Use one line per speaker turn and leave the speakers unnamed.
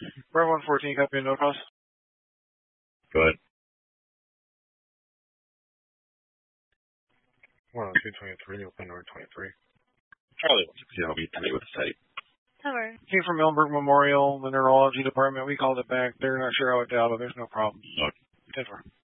Bravo 114, copy and no cost.
Good.
10223, open door 23.
Charlie 160, I'll be to meet with the site.
Cover.
Came from Elmbrook Memorial, the neurology department. We called it back. They're not sure how it got, but there's no problem.
Okay.
10-4.